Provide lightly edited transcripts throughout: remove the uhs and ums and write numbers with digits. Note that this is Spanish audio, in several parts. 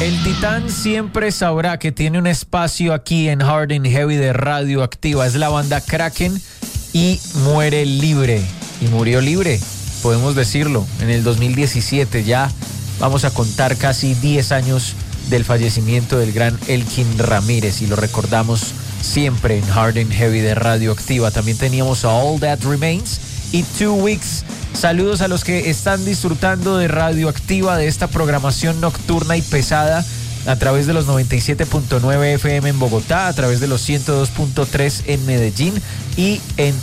El Titán siempre sabrá que tiene un espacio aquí en Hard and Heavy de Radioactiva. Es la banda Kraken y muere libre. Y murió libre, podemos decirlo. En el 2017 ya vamos a contar casi 10 años del fallecimiento del gran Elkin Ramírez y lo recordamos siempre en Hard and Heavy de Radioactiva. También teníamos a All That Remains y 2 Weeks. Saludos a los que están disfrutando de Radioactiva, de esta programación nocturna y pesada a través de los 97.9 FM en Bogotá, a través de los 102.3 en Medellín y en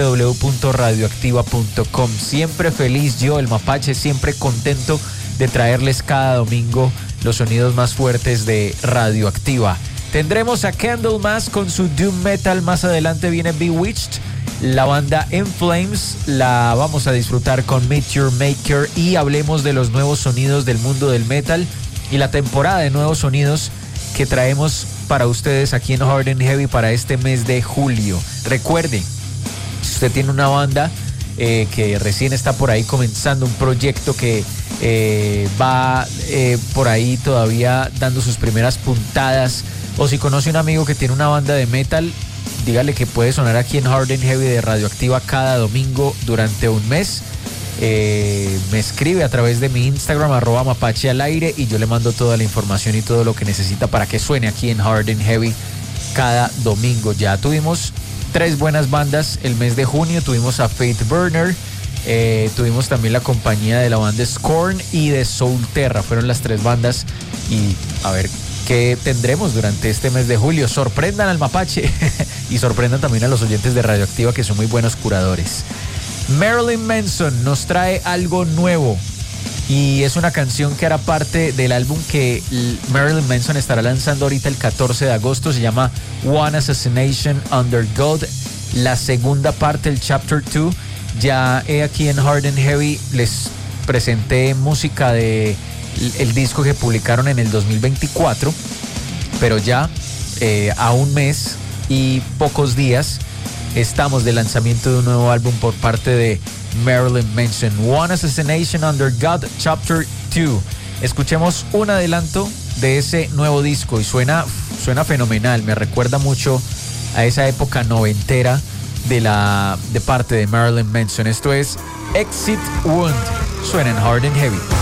www.radioactiva.com. Siempre feliz yo, el Mapache, siempre contento de traerles cada domingo los sonidos más fuertes de Radioactiva. Tendremos a Candlemass con su Doom Metal, más adelante viene Bewitched. La banda In Flames la vamos a disfrutar con Meteor Maker y hablemos de los nuevos sonidos del mundo del metal y la temporada de nuevos sonidos que traemos para ustedes aquí en Hard and Heavy para este mes de julio. Recuerde, si usted tiene una banda que recién está por ahí comenzando un proyecto que va por ahí todavía dando sus primeras puntadas, o si conoce un amigo que tiene una banda de metal, dígale que puede sonar aquí en Hard and Heavy de Radioactiva cada domingo durante un mes. Me escribe a través de mi Instagram @mapache al aire y yo le mando toda la información y todo lo que necesita para que suene aquí en Hard and Heavy cada domingo. Ya tuvimos 3 buenas bandas el mes de junio. Tuvimos a Faith Burner, tuvimos también la compañía de la banda Scorn y de Soulterra. Fueron las 3 bandas y a ver qué tendremos durante este mes de julio. Sorprendan al Mapache y sorprendan también a los oyentes de Radioactiva, que son muy buenos curadores. Marilyn Manson nos trae algo nuevo y es una canción que hará parte del álbum que Marilyn Manson estará lanzando ahorita el 14 de agosto. Se llama One Assassination Under God, la segunda parte, el Chapter 2. Ya aquí en Hard and Heavy les presenté música de el disco que publicaron en el 2024, pero ya a un mes y pocos días estamos de lanzamiento de un nuevo álbum por parte de Marilyn Manson, One Assassination Under God Chapter 2. Escuchemos un adelanto de ese nuevo disco y suena fenomenal. Me recuerda mucho a esa época noventera de parte de Marilyn Manson. Esto es Exit Wound. Suena en Hard and Heavy.